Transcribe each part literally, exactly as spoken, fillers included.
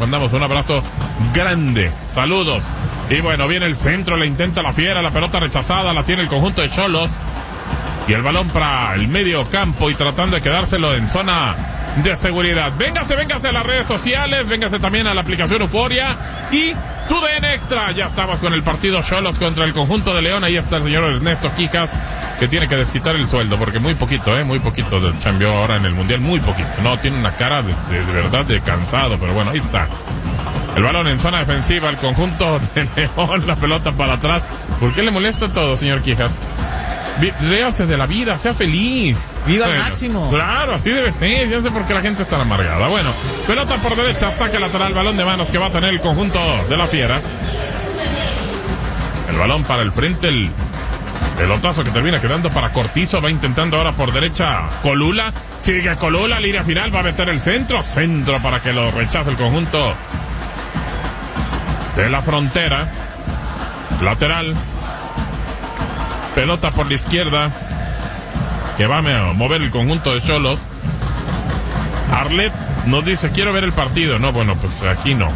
mandamos un abrazo grande. Saludos. Y bueno, viene el centro, le intenta la Fiera, la pelota rechazada, la tiene el conjunto de Xolos. Y el balón para el medio campo y tratando de quedárselo en zona de seguridad. Véngase, véngase a las redes sociales, véngase también a la aplicación Euforia y TUDN Extra. Ya estamos con el partido Xolos contra el conjunto de León. Ahí está el señor Ernesto Quijas, que tiene que desquitar el sueldo, porque muy poquito, eh, muy poquito chambeó ahora en el Mundial, muy poquito. No, tiene una cara de, de, de verdad de cansado, pero bueno, ahí está. El balón en zona defensiva, el conjunto de León, la pelota para atrás. ¿Por qué le molesta todo, señor Quijas? Réase de la vida, sea feliz. Viva al bueno, máximo. Claro, así debe ser. Ya sé por qué la gente está amargada. Bueno, pelota por derecha, saque lateral, balón de manos que va a tener el conjunto de la Fiera. El balón para el frente, el pelotazo que termina quedando para Cortizo. Va intentando ahora por derecha Colula. Sigue Colula, línea final, va a meter el centro. Centro para que lo rechace el conjunto de la Frontera. Lateral. Pelota por la izquierda que va a mover el conjunto de Xolos. Arlet nos dice, quiero ver el partido. No, bueno, pues aquí no.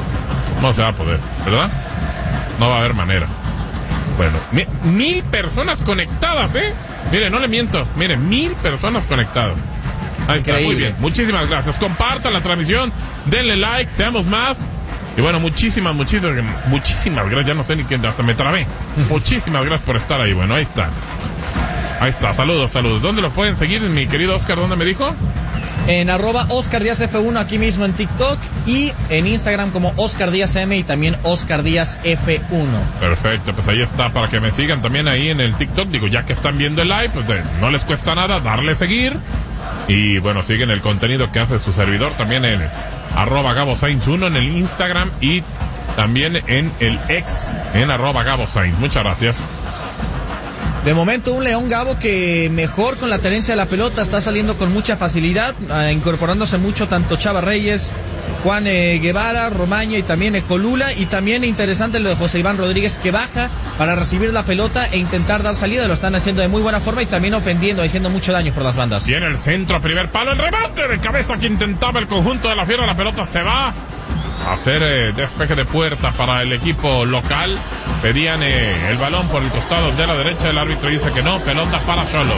No se va a poder, ¿verdad? No va a haber manera. Bueno, mi, mil personas conectadas, ¿eh? Mire, no le miento. Mire, mil personas conectadas. Ahí está, muy bien. Muchísimas gracias. Compartan la transmisión, denle like, seamos más. Y bueno, muchísimas, muchísimas, muchísimas gracias. Ya no sé ni quién, hasta me trabé. Muchísimas gracias por estar ahí. Bueno, ahí está. Ahí está, saludos, saludos. ¿Dónde lo pueden seguir, mi querido Oscar? ¿Dónde me dijo? En arroba Oscar Díaz F uno, aquí mismo en TikTok, y en Instagram como Oscar Díaz M y también Oscar Díaz F uno. Perfecto, pues ahí está, para que me sigan también ahí en el TikTok. Digo, ya que están viendo el live, pues de, no les cuesta nada darle seguir. Y bueno, siguen el contenido que hace su servidor también en arroba Gabo Sainz uno en el Instagram y también en el ex en arroba Gabo Sainz. Muchas gracias. De momento un León, Gabo, que mejor con la tenencia de la pelota, está saliendo con mucha facilidad, eh, incorporándose mucho tanto Chava Reyes, Juan eh, Guevara, Romaña y también eh, Colula, y también interesante lo de José Iván Rodríguez, que baja para recibir la pelota e intentar dar salida. Lo están haciendo de muy buena forma y también ofendiendo, haciendo mucho daño por las bandas. Tiene el centro, primer palo, el remate de cabeza que intentaba el conjunto de la Fiera. La pelota se va a hacer eh, despeje de puerta para el equipo local. Pedían eh, el balón por el costado de la derecha. El árbitro dice que no, pelota para Xolos.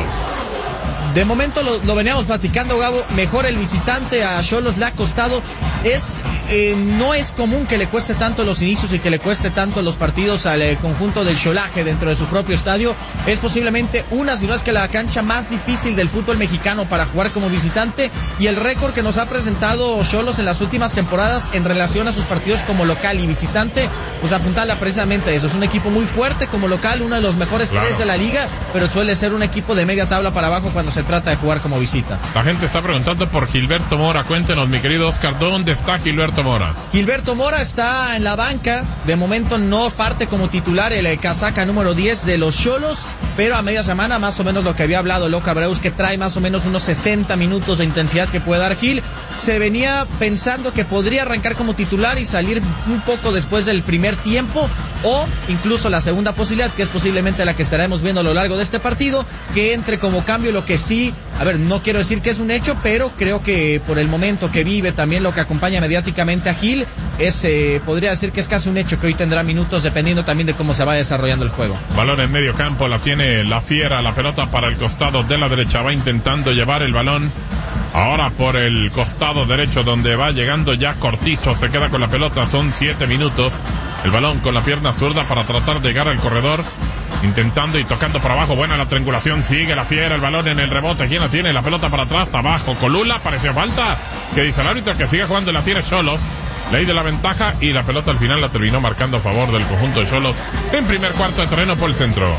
De momento lo, lo veníamos platicando, Gabo, mejor el visitante, a Xolos le ha costado. Es, eh, no es común que le cueste tanto los inicios y que le cueste tanto los partidos al eh, conjunto del Xolaje dentro de su propio estadio. Es posiblemente una, si no es que la cancha más difícil del fútbol mexicano para jugar como visitante, y el récord que nos ha presentado Xolos en las últimas temporadas en relación a sus partidos como local y visitante, pues apuntarla precisamente a eso. Es un equipo muy fuerte como local, uno de los mejores claro. tres de la liga, pero suele ser un equipo de media tabla para abajo cuando se trata de jugar como visita. La gente está preguntando por Gilberto Mora. Cuéntenos, mi querido Oscar, ¿dónde está Gilberto Mora? Gilberto Mora está en la banca. De momento no parte como titular el casaca número diez de los Xolos, pero a media semana, más o menos lo que había hablado Loca Breus, que trae más o menos unos sesenta minutos de intensidad que puede dar Gil. Se venía pensando que podría arrancar como titular y salir un poco después del primer tiempo, o incluso la segunda posibilidad, que es posiblemente la que estaremos viendo a lo largo de este partido, que entre como cambio. Lo que sí, a ver, no quiero decir que es un hecho, pero creo que por el momento que vive, también lo que acompaña mediáticamente a Gil, es, eh, podría decir que es casi un hecho que hoy tendrá minutos, dependiendo también de cómo se va desarrollando el juego. Balón en medio campo, la tiene la Fiera, la pelota para el costado de la derecha, va intentando llevar el balón ahora por el costado derecho, donde va llegando ya Cortizo, se queda con la pelota, son siete minutos, el balón con la pierna zurda para tratar de llegar al corredor, intentando y tocando por abajo, buena la triangulación, sigue la Fiera, el balón en el rebote, ¿quién la tiene? La pelota para atrás, abajo, Colula, parecía falta, que dice el árbitro que sigue jugando, la tiene Xolos, ley de la ventaja, y la pelota al final la terminó marcando a favor del conjunto de Xolos en primer cuarto de terreno por el centro.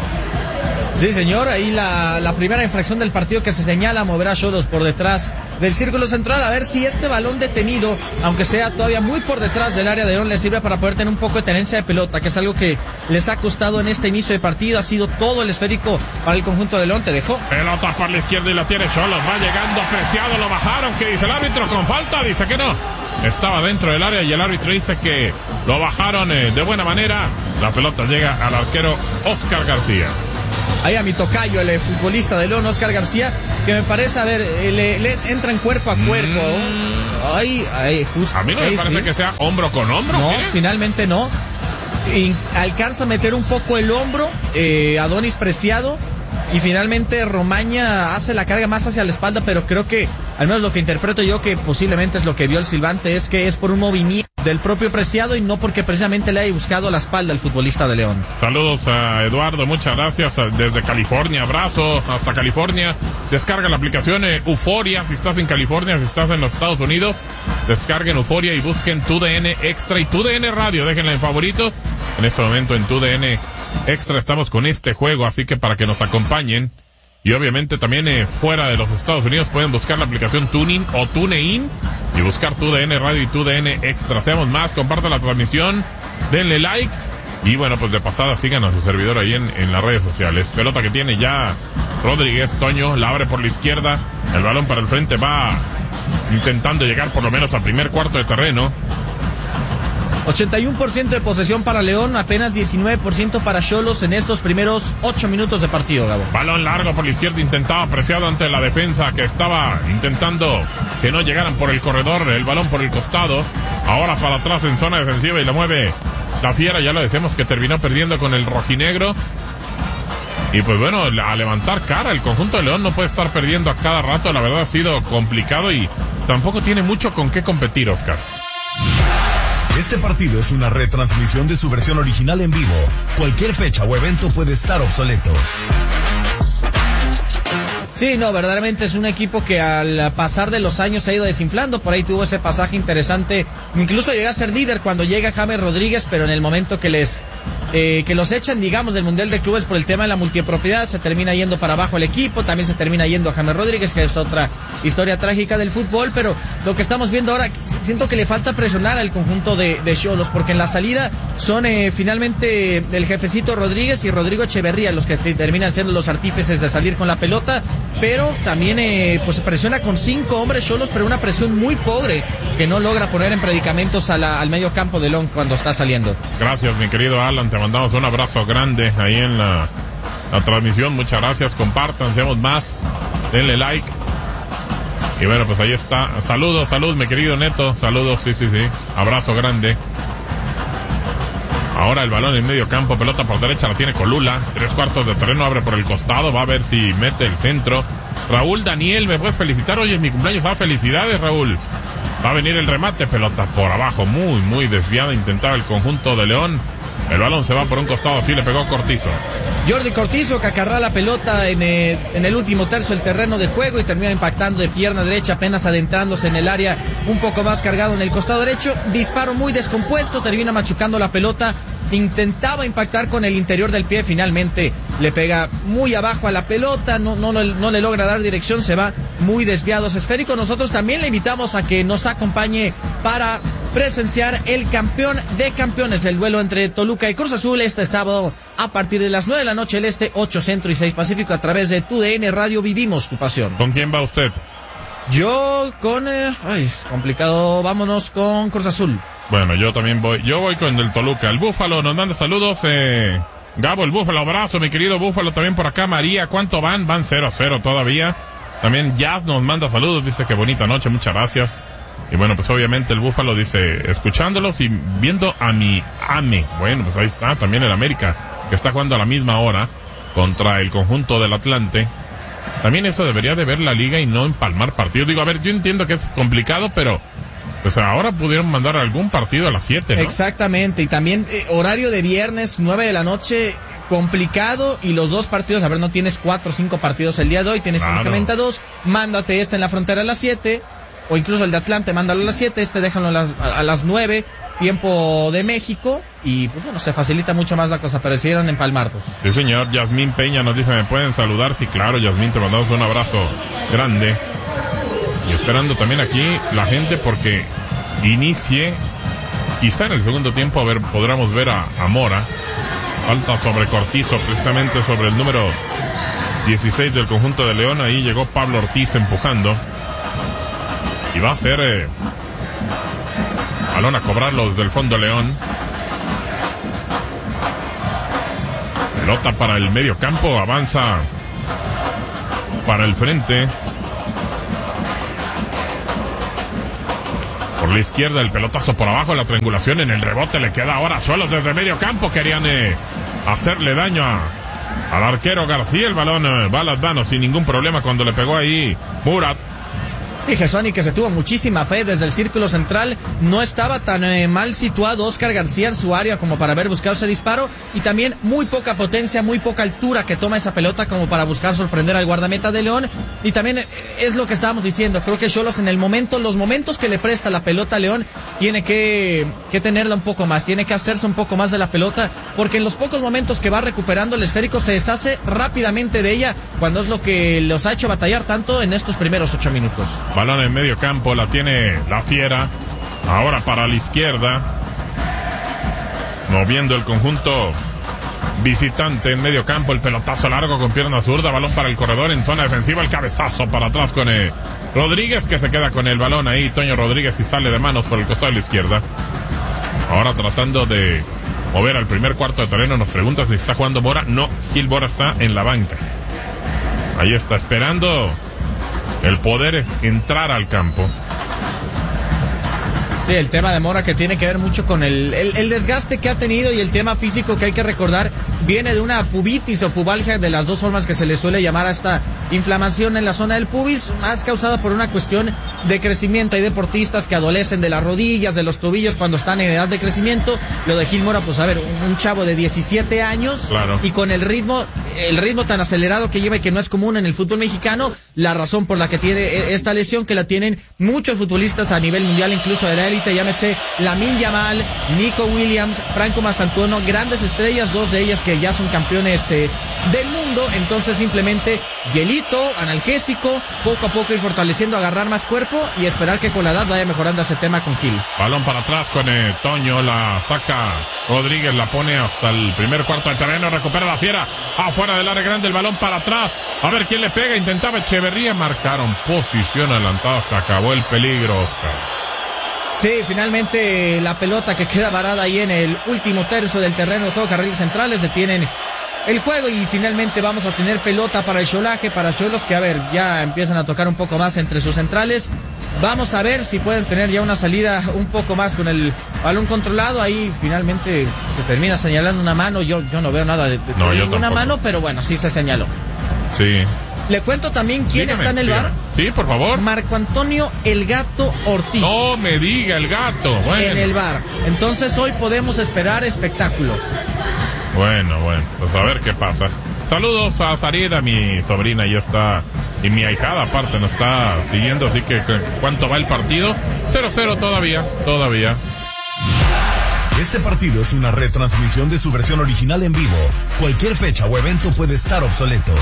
Sí, señor, ahí la, la primera infracción del partido que se señala, moverá a Xolos por detrás del círculo central, a ver si este balón detenido, aunque sea todavía muy por detrás del área de León, le sirve para poder tener un poco de tenencia de pelota, que es algo que les ha costado en este inicio de partido. Ha sido todo el esférico para el conjunto de León. Te dejó pelota por la izquierda y la tiene Xolos, va llegando apreciado, lo bajaron, que dice el árbitro, con falta, dice que no, estaba dentro del área y el árbitro dice que lo bajaron eh, de buena manera. La pelota llega al arquero Oscar García. ahí a mi tocayo, el futbolista de León, Oscar García, que me parece, a ver, le, le entra en cuerpo a cuerpo. Mm. Ay, ay, justo. A mí no ay, me parece sí. que sea hombro con hombro. No, ¿qué? finalmente no. Y alcanza a meter un poco el hombro, eh, Adonis Preciado, y finalmente Romaña hace la carga más hacia la espalda, pero creo que, al menos lo que interpreto yo, que posiblemente es lo que vio el silbante, es que es por un movimiento del propio Preciado y no porque precisamente le haya buscado la espalda al futbolista de León. Saludos a Eduardo, muchas gracias desde California, abrazo hasta California. Descarga la aplicación eh, Euforia si estás en California, si estás en los Estados Unidos, descarguen Euforia y busquen Tu D N Extra y Tu D N Radio, déjenla en favoritos. En este momento en Tu D N Extra estamos con este juego, así que para que nos acompañen. Y obviamente también eh, fuera de los Estados Unidos pueden buscar la aplicación Tuning o TuneIn y buscar Tu D N Radio y Tu D N Extra. Seamos más, compartan la transmisión, denle like y bueno, pues de pasada sigan a su servidor ahí en, en las redes sociales. Pelota que tiene ya Rodríguez, Toño, la abre por la izquierda, el balón para el frente, va intentando llegar por lo menos al primer cuarto de terreno. ochenta y uno por ciento de posesión para León, apenas diecinueve por ciento para Xolos en estos primeros ocho minutos de partido, Gabo. Balón largo por la izquierda, intentaba Preciado ante la defensa que estaba intentando que no llegaran por el corredor, el balón por el costado. Ahora para atrás en zona defensiva y la mueve la Fiera, ya lo decíamos que terminó perdiendo con el rojinegro. Y pues bueno, a levantar cara, el conjunto de León no puede estar perdiendo a cada rato, la verdad ha sido complicado y tampoco tiene mucho con qué competir, Oscar. Este partido es una retransmisión de su versión original en vivo. Cualquier fecha o evento puede estar obsoleto. Sí, no, verdaderamente es un equipo que al pasar de los años se ha ido desinflando. Por ahí tuvo ese pasaje interesante. Incluso llega a ser líder cuando llega James Rodríguez, pero en el momento que les eh, que los echan, digamos, del Mundial de Clubes por el tema de la multipropiedad, se termina yendo para abajo el equipo. También se termina yendo a James Rodríguez, que es otra historia trágica del fútbol. Pero lo que estamos viendo ahora, siento que le falta presionar al conjunto de, de Xolos, porque en la salida son eh, finalmente el jefecito Rodríguez y Rodrigo Echeverría los que se terminan siendo los artífices de salir con la pelota. Pero también eh, pues se presiona con cinco hombres Xolos, pero una presión muy pobre que no logra poner en predicamentos a la, al medio campo de León cuando está saliendo. Gracias, mi querido Alan, te mandamos un abrazo grande ahí en la, la transmisión. Muchas gracias, compartan, seamos más, denle like. Y bueno, pues ahí está. Saludos, saludos, mi querido Neto, saludos, sí, sí, sí, abrazo grande. Ahora el balón en medio campo, pelota por derecha, la tiene Colula, tres cuartos de terreno, abre por el costado, va a ver si mete el centro. Raúl Daniel, ¿me puedes felicitar? Hoy es mi cumpleaños, va, felicidades, Raúl. Va a venir el remate, pelota por abajo, muy, muy desviada, intentaba el conjunto de León. El balón se va por un costado, así le pegó Cortizo. Jordi Cortizo que acarrea la pelota en, eh, en el último tercio del terreno de juego y termina impactando de pierna derecha, apenas adentrándose en el área, un poco más cargado en el costado derecho. Disparo muy descompuesto, termina machucando la pelota. Intentaba impactar con el interior del pie, finalmente le pega muy abajo a la pelota, no, no, no, no le logra dar dirección, se va muy desviado ese esférico. Nosotros también le invitamos a que nos acompañe para presenciar el campeón de campeones, el duelo entre Toluca y Cruz Azul este sábado a partir de las nueve de la noche el este, ocho centro y seis pacífico a través de Tu D N Radio. Vivimos tu pasión. ¿Con quién va usted? Yo con... Eh, ay, es complicado, vámonos con Cruz Azul. Bueno, yo también voy, yo voy con el Toluca. El Búfalo nos manda saludos, eh, Gabo, el Búfalo, abrazo, mi querido Búfalo, también por acá. María, ¿cuánto van? Van cero a cero todavía. También Jazz nos manda saludos, dice que bonita noche, muchas gracias. Y bueno, pues obviamente el Búfalo dice, escuchándolos y viendo a mi Ame. Bueno, pues ahí está, también el América, que está jugando a la misma hora contra el conjunto del Atlante. También eso debería de ver la liga y no empalmar partidos. Digo, a ver, yo entiendo que es complicado, pero pues ahora pudieron mandar algún partido a las siete, ¿no? Exactamente, y también eh, horario de viernes, nueve de la noche, complicado, y los dos partidos, a ver, no tienes cuatro o cinco partidos el día de hoy, tienes claro. únicamente dos, mándate este en la frontera a las siete, o incluso el de Atlante, mándalo a las siete, este déjalo a las, a, a las nueve, tiempo de México, y pues bueno, se facilita mucho más la cosa, pero decidieron empalmar dos. Sí, señor. Yasmín Peña nos dice, ¿me pueden saludar? Sí, claro, Yasmín, te mandamos un abrazo grande. Y esperando también aquí la gente porque inicie, quizá en el segundo tiempo, a ver, podremos ver a, a Mora. Falta sobre Cortizo, precisamente sobre el número dieciséis del conjunto de León. Ahí llegó Pablo Ortiz empujando. Y va a ser eh, balón a cobrarlo desde el fondo León. Pelota para el medio campo, avanza para el frente. Por la izquierda, el pelotazo por abajo, la triangulación en el rebote, le queda ahora a Xolos desde medio campo. Querían eh, hacerle daño a, al arquero García. El balón eh, va a las manos sin ningún problema cuando le pegó ahí Murat. Y Gesoni, que se tuvo muchísima fe desde el círculo central, no estaba tan eh, mal situado Oscar García en su área como para haber buscado ese disparo, y también muy poca potencia, muy poca altura que toma esa pelota como para buscar sorprender al guardameta de León. Y también eh, es lo que estábamos diciendo, creo que Xolos en el momento, los momentos que le presta la pelota a León, tiene que, que tenerla un poco más, tiene que hacerse un poco más de la pelota, porque en los pocos momentos que va recuperando el esférico se deshace rápidamente de ella, cuando es lo que los ha hecho batallar tanto en estos primeros ocho minutos. Balón en medio campo, la tiene la Fiera. Ahora para la izquierda. Moviendo el conjunto visitante en medio campo. El pelotazo largo con pierna zurda. Balón para el corredor en zona defensiva. El cabezazo para atrás con eh, Rodríguez, que se queda con el balón ahí. Toño Rodríguez, y sale de manos por el costado de la izquierda. Ahora tratando de mover al primer cuarto de terreno. Nos pregunta si está jugando Mora. No, Gil Mora está en la banca. Ahí está esperando el poder es entrar al campo. Sí, el tema de Mora, que tiene que ver mucho con el, el, el desgaste que ha tenido, y el tema físico que hay que recordar viene de una pubitis o pubalgia, de las dos formas que se le suele llamar a esta inflamación en la zona del pubis, más causada por una cuestión de crecimiento. Hay deportistas que adolecen de las rodillas, de los tobillos cuando están en edad de crecimiento. Lo de Gil Mora, pues a ver, un, un chavo de diecisiete años, claro, y con el ritmo, el ritmo tan acelerado que lleva y que no es común en el fútbol mexicano, la razón por la que tiene esta lesión, que la tienen muchos futbolistas a nivel mundial, incluso de la élite, llámese Lamine Yamal, Nico Williams, Franco Mastantuono, grandes estrellas, dos de ellas que ya son campeones eh, del mundo. Entonces simplemente hielito, analgésico, poco a poco ir fortaleciendo, agarrar más cuerpo y esperar que con la edad vaya mejorando ese tema con Gil. Balón para atrás con eh, Toño, la saca Rodríguez, la pone hasta el primer cuarto de terreno, recupera la Fiera, afuera del área grande, el balón para atrás, a ver quién le pega, intentaba Echeverría, marcaron posición adelantada, se acabó el peligro, Oscar. Sí, finalmente la pelota que queda varada ahí en el último tercio del terreno de juego, carriles centrales, detienen el juego, y finalmente vamos a tener pelota para el Xolaje, para Xolos, que a ver, ya empiezan a tocar un poco más entre sus centrales. Vamos a ver si pueden tener ya una salida un poco más con el balón controlado. Ahí finalmente se termina señalando una mano. Yo, yo no veo nada de, de no, ninguna mano, pero bueno, sí se señaló. Sí. Le cuento también quién dígame, está en el dígame. bar. Sí, por favor. Marco Antonio El Gato Ortiz. No me diga el gato. Bueno. En el bar. Entonces hoy podemos esperar espectáculo. Bueno, bueno, pues a ver qué pasa. Saludos a Sarida, mi sobrina, ya está, y mi ahijada aparte nos está siguiendo, así que ¿cuánto va el partido? cero cero todavía, todavía. Este partido es una retransmisión de su versión original en vivo. Cualquier fecha o evento puede estar obsoleto.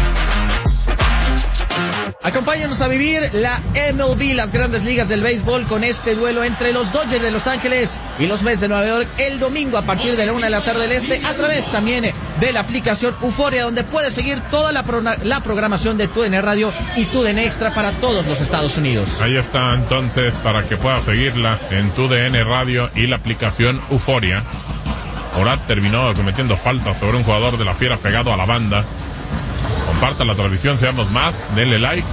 Acompáñanos a vivir la M L B, las grandes ligas del béisbol, con este duelo entre los Dodgers de Los Ángeles y los Mets de Nueva York el domingo a partir de la una de la tarde del este, a través también de la aplicación Euforia, donde puedes seguir toda la, pro la programación de TUDN Radio y TUDN Extra para todos los Estados Unidos. Ahí está entonces para que puedas seguirla en TUDN Radio y la aplicación Euforia. Morat terminó cometiendo falta sobre un jugador de la Fiera pegado a la banda. Comparta la transmisión, seamos más, denle like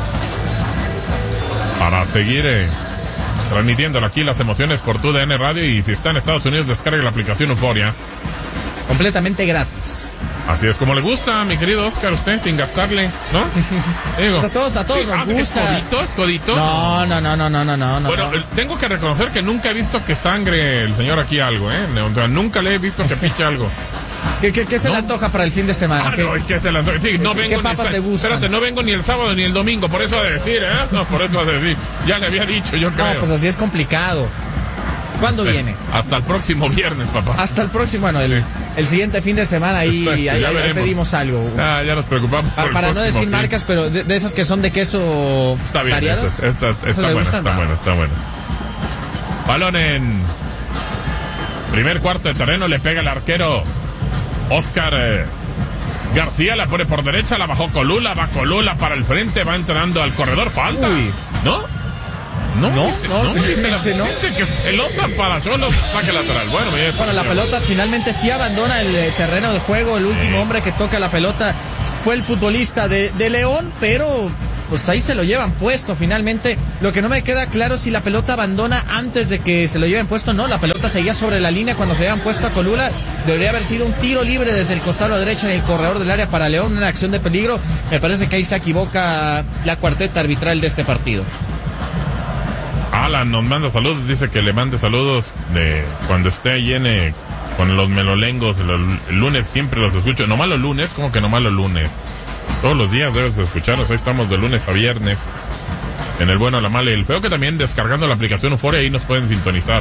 para seguir eh, transmitiéndolo aquí las emociones por TUDN Radio, y si está en Estados Unidos descargue la aplicación Euforia. Completamente gratis. Así es como le gusta, mi querido Oscar, usted sin gastarle, ¿no? Digo, pues a todos, a todos sí, nos ¿es gusta. codito? ¿Es codito? No, no, no, no, no, no, no. Bueno, no. tengo que reconocer que nunca he visto que sangre el señor aquí algo, ¿eh? O sea, nunca le he visto que piche algo. ¿Qué, qué, qué se no. le antoja para el fin de semana? Ah, no, ¿qué se le antoja? Sí, no ¿Qué, vengo ¿qué papas ni te gustan? Espérate, no vengo ni el sábado ni el domingo, por eso a decir, ¿eh? No, por eso a decir. Ya le había dicho, yo creo. No, pues así es complicado. ¿Cuándo viene? Hasta el próximo viernes, papá. Hasta el próximo, bueno, el, Sí. el siguiente fin de semana, ahí, Exacto, ahí, ya ahí veremos. pedimos algo. Ah, ya nos preocupamos por Pa- el para no próximo decir fin. marcas, pero de, de esas que son de queso Está bien, variadas. esa- esa- ¿Esas está le bueno, gustan? está No. bueno, está bueno. Balón en primer cuarto de terreno, le pega el arquero Oscar eh, García, la pone por derecha, la bajó Colula, va Colula para el frente, va entrando al corredor, falta. Uy. ¿No? No, no, dice, no, no, simplemente dice, no. dice que pelota para Xolos, saque lateral. Bueno, bien, Bueno, la pelota finalmente sí abandona el eh, terreno de juego. El último sí. hombre que toca la pelota fue el futbolista de, de León, pero pues ahí se lo llevan puesto finalmente. Lo que no me queda claro es si la pelota abandona antes de que se lo lleven puesto. No, la pelota seguía sobre la línea cuando se llevan puesto a Colula. Debería haber sido un tiro libre desde el costado derecho en el corredor del área para León, una acción de peligro. Me parece que ahí se equivoca la cuarteta arbitral de este partido. Alan nos manda saludos, dice que le mande saludos de cuando esté ahí en eh, con los melolengos. El, el lunes siempre los escucho. Nomás los lunes, como que nomás los lunes. Todos los días debes escucharnos. Ahí estamos de lunes a viernes. En el bueno, la mala y el feo, que también descargando la aplicación Euforia ahí nos pueden sintonizar.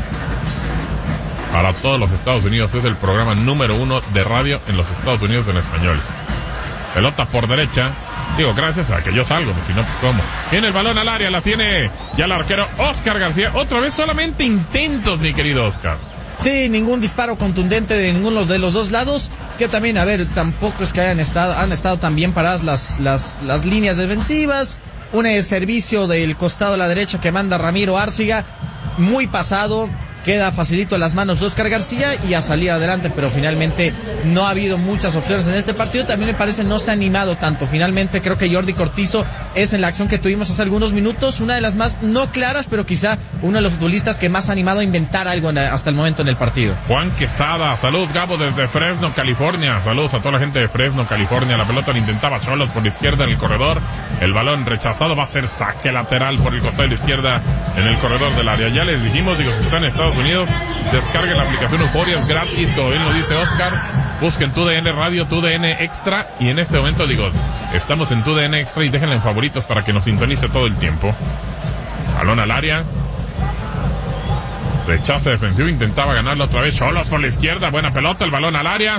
Para todos los Estados Unidos es el programa número uno de radio en los Estados Unidos en español. Pelota por derecha. Digo, gracias a que yo salgo, si no, pues cómo. Viene el balón al área, la tiene ya el arquero Oscar García. Otra vez solamente intentos, mi querido Oscar. Sí, ningún disparo contundente de ninguno de los dos lados. Que también, a ver, tampoco es que hayan estado, han estado tan bien paradas las, las, las líneas defensivas. Un eh, servicio del costado a la derecha que manda Ramiro Árciga, muy pasado. Queda facilito en las manos de Oscar García y a salir adelante, pero finalmente no ha habido muchas opciones en este partido. También me parece no se ha animado tanto. Finalmente creo que Jordi Cortizo es en la acción que tuvimos hace algunos minutos una de las más no claras, pero quizá uno de los futbolistas que más ha animado a inventar algo en, hasta el momento en el partido. Juan Quesada, saludos Gabo desde Fresno, California. Saludos a toda la gente de Fresno, California. La pelota la intentaba Xolos por la izquierda en el corredor. El balón rechazado, va a ser saque lateral por el costado de la izquierda en el corredor del área. Ya les dijimos, digo, si están en Estados Unidos, descarguen la aplicación Euforia, es gratis, como bien lo dice Oscar. Busquen Tu D N Radio, Tu D N Extra, y en este momento digo, estamos en Tu D N Extra y déjenla en favoritos para que nos sintonice todo el tiempo. Balón al área. Rechace defensivo, intentaba ganarla otra vez. Xolos por la izquierda, buena pelota, el balón al área.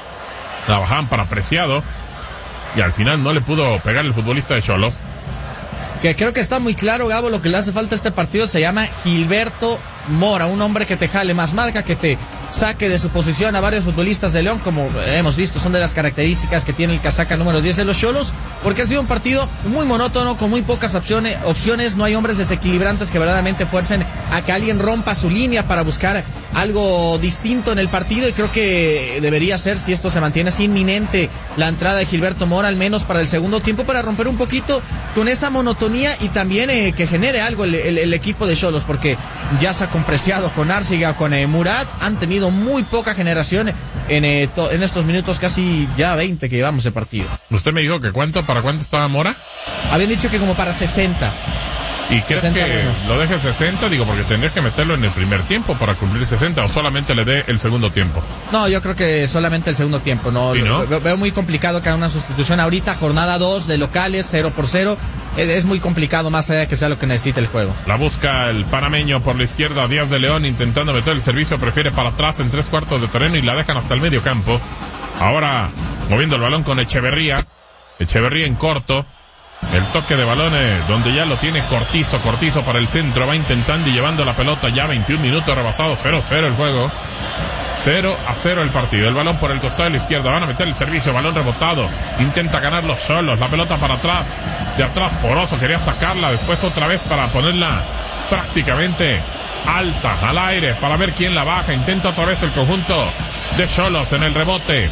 La bajaban para Preciado y al final no le pudo pegar el futbolista de Xolos. Que creo que está muy claro, Gabo, lo que le hace falta a este partido se llama Gilberto Mora, un hombre que te jale más marca, que te saque de su posición a varios futbolistas de León, como hemos visto, son de las características que tiene el casaca número diez de los Xolos, porque ha sido un partido muy monótono, con muy pocas opciones, opciones, no hay hombres desequilibrantes que verdaderamente fuercen a que alguien rompa su línea para buscar algo distinto en el partido, y creo que debería ser, si esto se mantiene así, inminente la entrada de Gilberto Mora, al menos para el segundo tiempo, para romper un poquito con esa monotonía y también eh, que genere algo el, el, el equipo de Xolos, porque ya se ha compreciado con Árciga, con eh, Murat, han tenido muy poca generación en, eh, to, en estos minutos, casi ya veinte que llevamos de partido. ¿Usted me dijo que cuánto, para cuánto estaba Mora? Habían dicho que como para sesenta. ¿Y crees que menos. lo deje sesenta? Digo, porque tendría que meterlo en el primer tiempo para cumplir sesenta, o solamente le dé el segundo tiempo. No, yo creo que solamente el segundo tiempo. No, ¿Sí, no? Veo, veo muy complicado que haga una sustitución ahorita, jornada dos de locales, cero por cero. Es, es muy complicado, más allá de que sea lo que necesita el juego. La busca el panameño por la izquierda, Díaz de León intentando meter el servicio, prefiere para atrás en tres cuartos de terreno y la dejan hasta el medio campo. Ahora moviendo el balón con Echeverría. Echeverría en corto. El toque de balón eh, donde ya lo tiene Cortizo, Cortizo para el centro, va intentando y llevando la pelota, ya veintiún minutos rebasados, cero cero el juego, cero a cero el partido, el balón por el costado de la izquierda, van a meter el servicio, balón rebotado, intenta ganarlo Xolos, la pelota para atrás, de atrás Poroso, quería sacarla, después otra vez para ponerla prácticamente alta, al aire, para ver quién la baja, intenta otra vez el conjunto de Xolos en el rebote.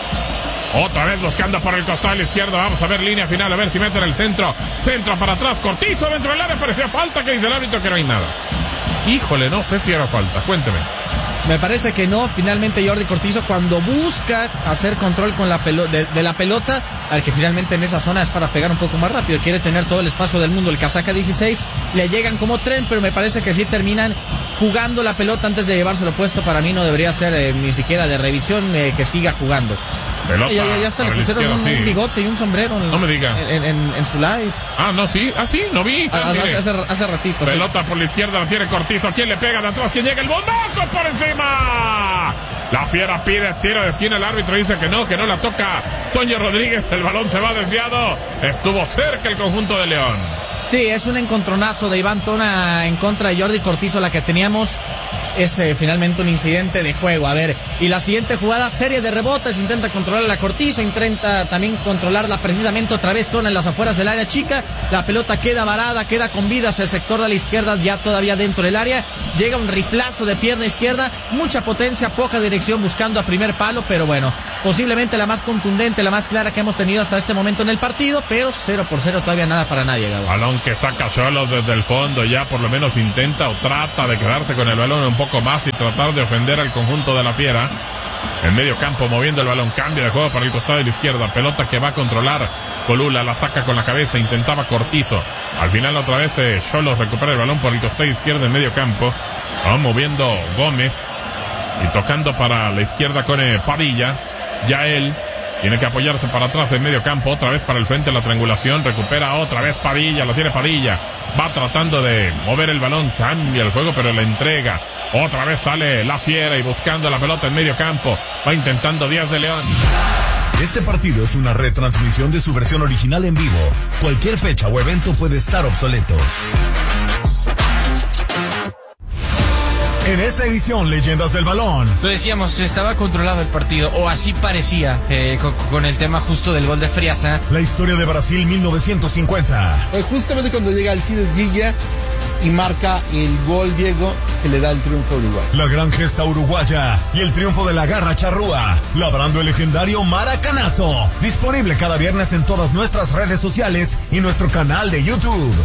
Otra vez buscando por el costado de la izquierda. Vamos a ver línea final, a ver si meten el centro. Centro para atrás, Cortizo dentro del área. Parecía falta, que dice el árbitro que no hay nada. Híjole, no sé si era falta. Cuénteme. Me parece que no. Finalmente Jordi Cortizo, cuando busca hacer control con la pelo- de, de la pelota, al que finalmente en esa zona es para pegar un poco más rápido, quiere tener todo el espacio del mundo. El casaca dieciséis, le llegan como tren, pero me parece que sí terminan jugando la pelota antes de llevárselo puesto. Para mí no debería ser eh, ni siquiera de revisión, eh, que siga jugando. Pelota ya, ya, ya hasta le pusieron un, sí. un bigote y un sombrero en, no me diga. en, en, en su live. Ah, no, sí, ah, sí, no vi. Ah, hace, hace, hace ratito. Pelota sí. por la izquierda, la tiene Cortizo. ¿Quién le pega de atrás? ¿Quién llega? El bombazo por encima. La Fiera pide tiro de esquina. El árbitro dice que no, que no la toca Toño Rodríguez. El balón se va desviado. Estuvo cerca el conjunto de León. Sí, es un encontronazo de Iván Tona en contra de Jordi Cortizo, la que teníamos. es eh, finalmente un incidente de juego. A ver, y la siguiente jugada, serie de rebotes, intenta controlar la Cortizo, intenta también controlarla precisamente otra vez con en las afueras del área chica, la pelota queda varada, queda con vida hacia el sector de la izquierda, ya todavía dentro del área, llega un riflazo de pierna izquierda, mucha potencia, poca dirección buscando a primer palo, pero bueno, posiblemente la más contundente, la más clara que hemos tenido hasta este momento en el partido, pero cero por cero, todavía nada para nadie, Gabo. Balón que saca Xolos desde el fondo, ya por lo menos intenta o trata de quedarse con el balón un poco más y tratar de ofender al conjunto de la Fiera. En medio campo moviendo el balón, cambio de juego para el costado de la izquierda, pelota que va a controlar Colula, la saca con la cabeza, intentaba Cortizo, al final otra vez Xolos eh, recupera el balón por el costado izquierdo en medio campo, va moviendo Gómez y tocando para la izquierda con eh, Padilla, ya él tiene que apoyarse para atrás en medio campo, otra vez para el frente la triangulación, recupera otra vez Padilla, lo tiene Padilla, va tratando de mover el balón, cambia el juego pero la entrega, otra vez sale la Fiera y buscando la pelota en medio campo, va intentando Díaz de León. Este partido es una retransmisión de su versión original en vivo. Cualquier fecha o evento puede estar obsoleto. En esta edición, Leyendas del Balón. Lo decíamos, estaba controlado el partido, o así parecía, eh, con, con el tema justo del gol de Friasa. La historia de Brasil mil novecientos cincuenta. Eh, justamente cuando llega Alcides Gilla y marca el gol, Diego, que le da el triunfo a Uruguay. La gran gesta uruguaya y el triunfo de la garra charrúa, labrando el legendario Maracanazo. Disponible cada viernes en todas nuestras redes sociales y nuestro canal de YouTube.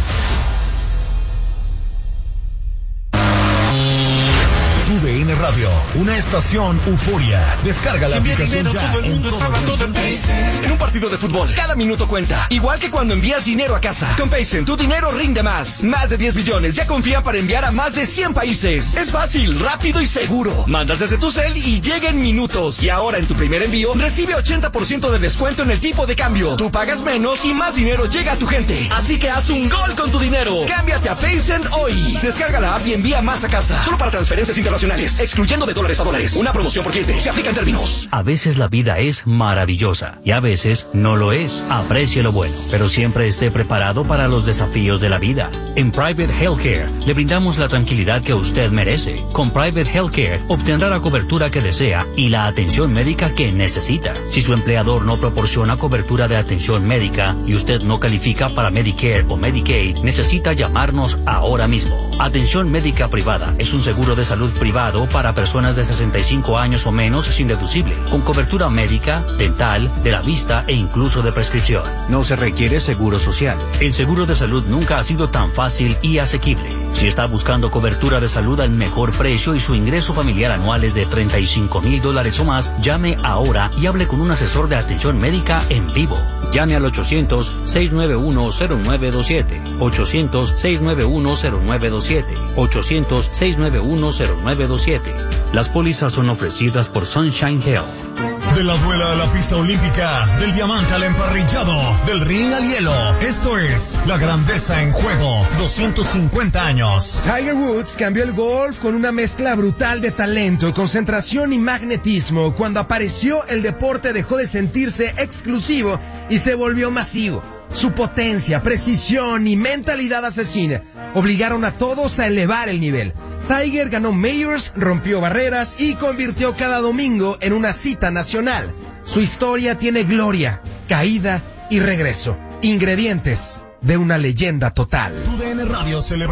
U D N Radio, una estación euforia. Descarga la aplicación ya. Todo el mundo está hablando de Paycen. En un partido de fútbol, cada minuto cuenta. Igual que cuando envías dinero a casa. Con Paycen, tu dinero rinde más. Más de diez billones ya confían para enviar a más de cien países. Es fácil, rápido y seguro. Mandas desde tu cel y llega en minutos. Y ahora en tu primer envío, recibe ochenta por ciento de descuento en el tipo de cambio. Tú pagas menos y más dinero llega a tu gente. Así que haz un gol con tu dinero. Cámbiate a Paycen hoy. Descarga la app y envía más a casa. Solo para transferencias internacionales. Excluyendo de dólares a dólares. Una promoción por cliente. Se aplica en términos. A veces la vida es maravillosa y a veces no lo es. Aprecie lo bueno, pero siempre esté preparado para los desafíos de la vida. En Private Healthcare le brindamos la tranquilidad que usted merece. Con Private Healthcare obtendrá la cobertura que desea y la atención médica que necesita. Si su empleador no proporciona cobertura de atención médica y usted no califica para Medicare o Medicaid, necesita llamarnos ahora mismo. Atención médica privada es un seguro de salud privado para personas de sesenta y cinco años o menos sin deducible, con cobertura médica, dental, de la vista e incluso de prescripción. No se requiere seguro social. El seguro de salud nunca ha sido tan fácil y asequible. Si está buscando cobertura de salud al mejor precio y su ingreso familiar anual es de treinta y cinco mil dólares o más, llame ahora y hable con un asesor de atención médica en vivo. Llame al ochocientos, seiscientos noventa y uno, cero nueve dos siete, ochocientos, seiscientos noventa y uno, cero nueve dos siete, ochocientos, seiscientos noventa y uno, cero nueve dos siete. Las pólizas son ofrecidas por Sunshine Health. De la duela a la pista olímpica, del diamante al emparrillado, del ring al hielo. Esto es La Grandeza en Juego, doscientos cincuenta años. Tiger Woods cambió el golf con una mezcla brutal de talento, concentración y magnetismo. Cuando apareció, el deporte dejó de sentirse exclusivo y se volvió masivo. Su potencia, precisión y mentalidad asesina obligaron a todos a elevar el nivel. Tiger ganó Majors, rompió barreras y convirtió cada domingo en una cita nacional. Su historia tiene gloria, caída y regreso. Ingredientes de una leyenda total. U D N Radio celebra